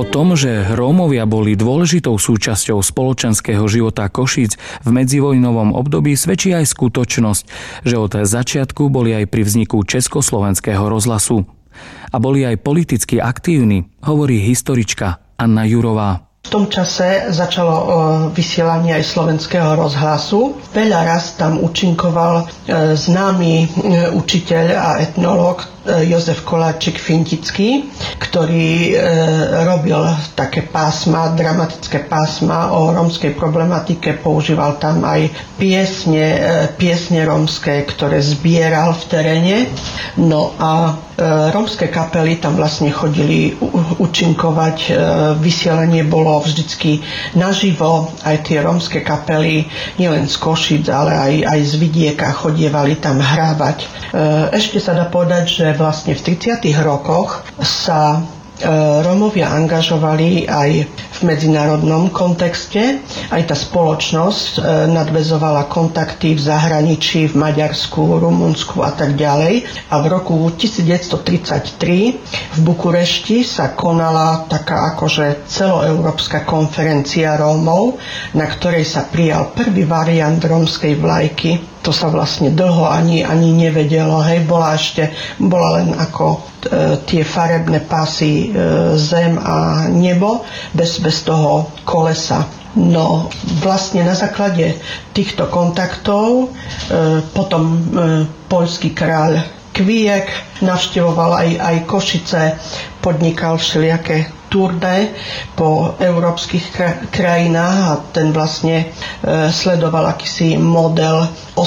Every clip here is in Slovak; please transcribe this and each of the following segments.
O tom, že Rómovia boli dôležitou súčasťou spoločenského života Košíc v medzivojnovom období, svedčí aj skutočnosť, že od začiatku boli aj pri vzniku Československého rozhlasu. A boli aj politicky aktívni, hovorí historička Anna Jurová. V tom čase začalo vysielanie aj slovenského rozhlasu. Veľa raz tam účinkoval známy učiteľ a etnológ Jozef Koláčik-Fintický, ktorý robil také pásma, dramatické pásma o rómskej problematike. Používal tam aj piesne rómske, ktoré zbieral v teréne. No a rómske kapely tam vlastne chodili účinkovať. Vysielanie bolo vždycky naživo. Aj tie rómske kapely, nielen z Košíc, ale aj z vidieka chodievali tam hrávať. Ešte sa dá povedať, že vlastne v 30. rokoch sa Rómovia angažovali aj v medzinárodnom kontexte. Aj tá spoločnosť nadväzovala kontakty v zahraničí, v Maďarsku, Rumunsku a tak ďalej. A v roku 1933 v Bukurešti sa konala taká akože celoeurópska konferencia Rómov, na ktorej sa prijal prvý variant rómskej vlajky. To sa vlastne dlho ani nevedelo. Bola len ako tie farebné pásy zem a nebo, bez toho kolesa. No vlastne na základe týchto kontaktov potom poľský kráľ Kvíjek navštevoval aj Košice, podnikal všelijaké turné po európskych krajinách a ten vlastne sledoval akýsi model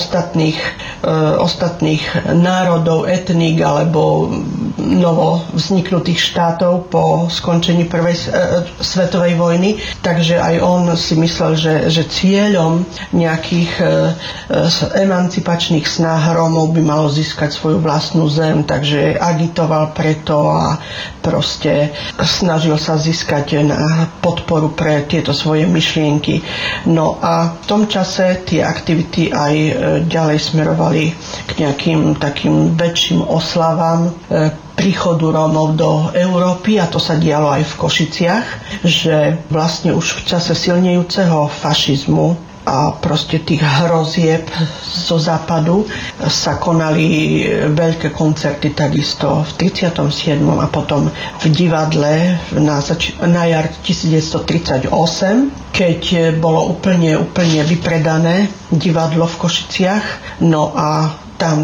ostatných národov, etník alebo novo vzniknutých štátov po skončení prvej svetovej vojny. Takže aj on si myslel, že cieľom nejakých emancipačných snách Rómov by malo získať svoju vlastnú zem, takže agitoval preto a proste snažil sa získať na podporu pre tieto svoje myšlienky. No a v tom čase tie aktivity aj ďalej smerovali k nejakým takým väčším oslavám príchodu Rómov do Európy, a to sa dialo aj v Košiciach, že vlastne už v čase silnejúceho fašizmu a proste tých hrozieb zo západu sa konali veľké koncerty takisto v 37. a potom v divadle na jar 1938, keď bolo úplne vypredané divadlo v Košiciach. No a tam